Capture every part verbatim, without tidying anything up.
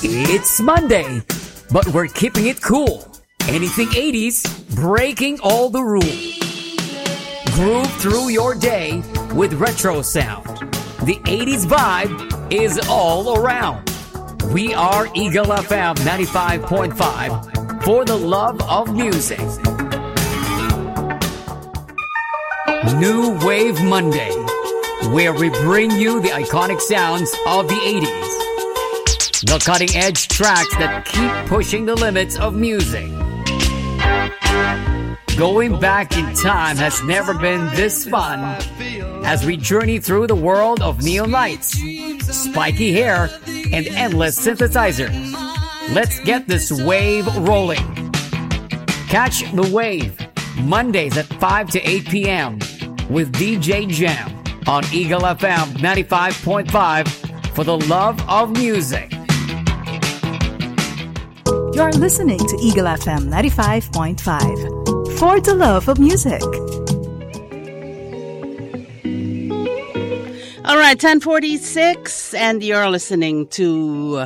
It's Monday, but we're keeping it cool. Anything eighties, breaking all the rules. Groove through your day with retro sound. The eighties vibe is all around. We are Eagle F M ninety-five point five for the love of music. New Wave Monday, where we bring you the iconic sounds of the eighties. The cutting-edge tracks that keep pushing the limits of music. Going back in time has never been this fun as we journey through the world of neon lights, spiky hair, and endless synthesizers. Let's get this wave rolling. Catch the wave Mondays at five to eight p.m. with D J Jam on Eagle F M ninety-five point five for the love of music. You're listening to Eagle F M ninety-five point five for the love of music. All right, ten forty-six, and you're listening to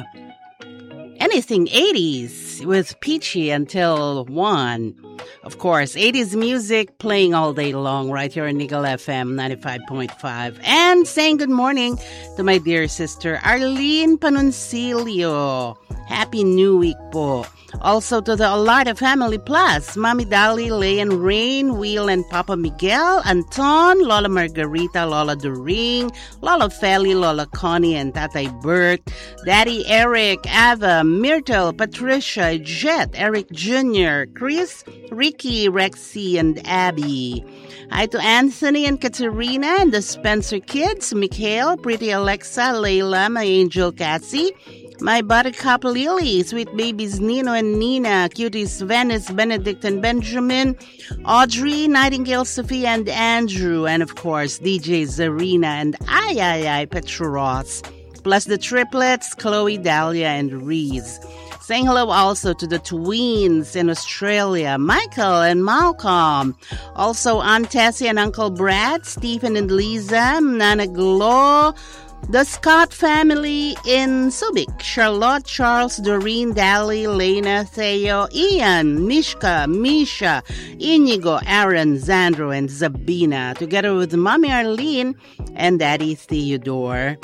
Anything eighties with Peachy until one. Of course, eighties music playing all day long right here on Eagle F M ninety-five point five. And saying good morning to my dear sister Arlene Panuncilio. Happy New Week po. Also to the Alarda Family Plus, Mami Dali, Lay and Rain, Will and Papa Miguel, Anton, Lola Margarita, Lola Doring, Lola Feli, Lola Connie and Tatay Bert, Daddy Eric, Ava, Myrtle, Patricia, Jet, Eric Junior, Chris, Ricky, Rexy, and Abby. Hi to Anthony and Katerina and the Spencer kids, Mikhail, Pretty Alexa, Layla, my angel Cassie, my buttercup Lily, sweet babies Nino and Nina, cuties Venice, Benedict and Benjamin, Audrey, Nightingale, Sophia and Andrew, and of course D J Zarina and Ay Ay Ay Petros, plus the triplets Chloe, Dahlia and Reese. Saying hello also to the twins in Australia, Michael and Malcolm. Also Aunt Tessie and Uncle Brad, Stephen and Lisa, Nana Glow, the Scott family in Subic, Charlotte, Charles, Doreen, Dali, Lena, Theo, Ian, Mishka, Misha, Inigo, Aaron, Zandro, and Zabina, together with Mommy Arlene and Daddy Theodore.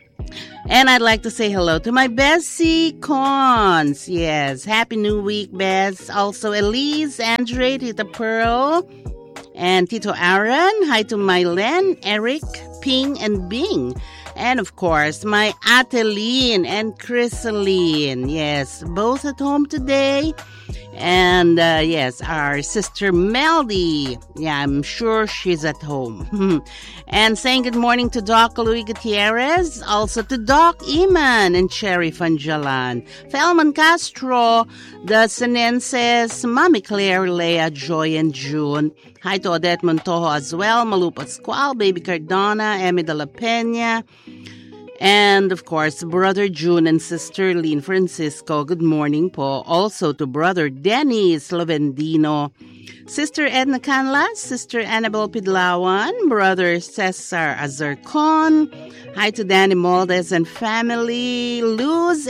And I'd like to say hello to my Bessie Cons. Yes, Happy New Week, Bess. Also Elise, Andre, Tita Pearl, and Tito Aaron. Hi to Mylen, Eric, Ping, and Bing. And of course, my Ateline and Chrysaline. Yes, both at home today. And uh, yes, our sister Meldy. Yeah, I'm sure she's at home. And saying good morning to Doc Louis Gutierrez. Also to Doc Iman and Cherry Fanjalan. Felman Castro, the Senenses, Mami Claire, Leah, Joy, and June. Hi to Odette Montojo as well. Malu Pascual, Baby Cardona, Emi de la Peña. And, of course, Brother June and Sister Lynn Francisco, good morning po. Also to Brother Dennis Lovendino, Sister Edna Canlas, Sister Annabel Pidlawan, Brother Cesar Azarcon. Hi to Danny Moldes and family, Luz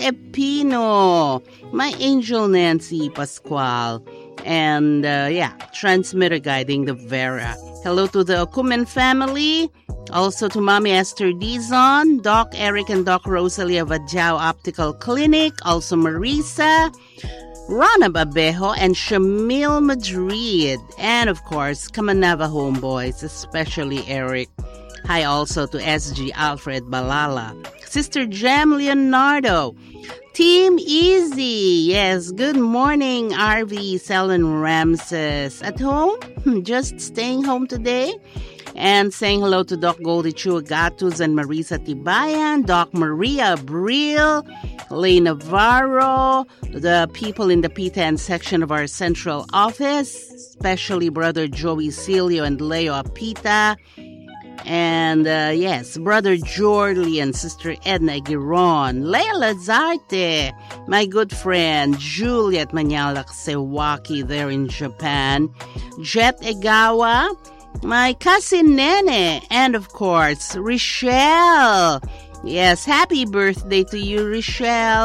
Epino, my angel Nancy Pascual. And, uh, yeah, transmitter guiding the Vera. Hello to the Okumen family. Also to Mommy Esther Dizon, Doc Eric and Doc Rosalie of Adjao Optical Clinic. Also Marisa, Rana Babejo, and Shamil Madrid. And, of course, Kamanava homeboys, especially Eric. Hi also to S G Alfred Balala. Sister Jem Leonardo. Team Easy. Yes, good morning, R V, Selen Ramses. At home? Just staying home today? And saying hello to Doc Goldie Chuagatus and Marisa Tibayan, Doc Maria Brill, Lay Navarro, the people in the P ten section of our central office, especially Brother Joey Cilio and Leo Apita. And, uh, yes, Brother Jorley and Sister Edna Giron, Leila Zarte, my good friend Juliet Manyalak Sewaki there in Japan, Jet Egawa, my cousin Nene, and, of course, Rochelle. Yes, happy birthday to you, Rochelle.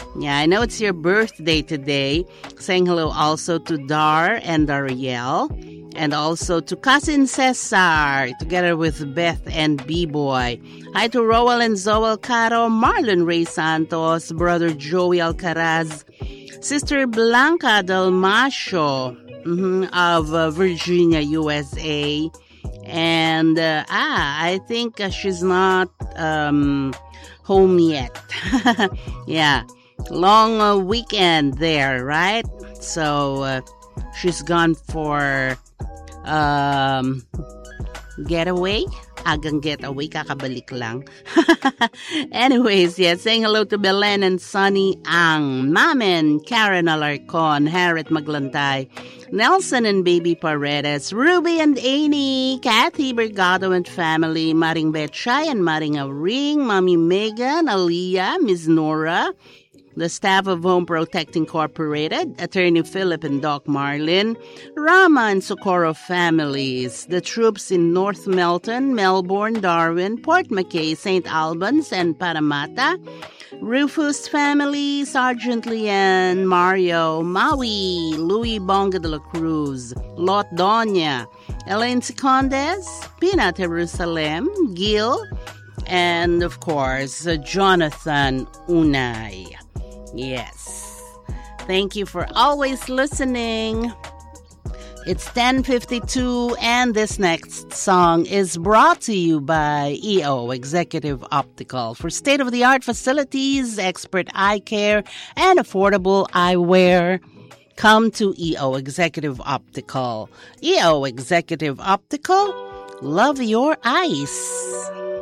Yeah, I know it's your birthday today. Saying hello also to Dar and Dariel. And also to Cousin Cesar, together with Beth and B-Boy. Hi to Roel and Zoel Caro, Marlon Ray Santos, Brother Joey Alcaraz, Sister Blanca Dalmasio mm-hmm, of uh, Virginia, U S A. And, uh, ah, I think uh, she's not um, home yet. Yeah, long uh, weekend there, right? So, uh, she's gone for um, getaway. Agang getaway, kakabalik lang. Anyways, yeah, saying hello to Belen and Sunny Ang, Mamen, Karen Alarcon, Harriet Maglantay, Nelson and Baby Paredes, Ruby and Amy, Kathy Bergado and family, Maring Betchay and Maring Awring, Mommy Megan, Aliyah, Miss Nora, the staff of Home Protect Incorporated, Attorney Philip and Doc Marlin, Rama and Socorro families, the troops in North Melton, Melbourne, Darwin, Port McKay, Saint Albans, and Parramatta, Rufus family, Sergeant Leanne, Mario, Maui, Louis Bonga de la Cruz, Lot Doña, Elaine Sicondes, Pina Jerusalem, Gil, and of course, uh, Jonathan Unay. Yes. Thank you for always listening. It's ten fifty-two, and this next song is brought to you by E O Executive Optical for state-of-the-art facilities, expert eye care, and affordable eyewear. Come to E O Executive Optical. E O Executive Optical, love your eyes.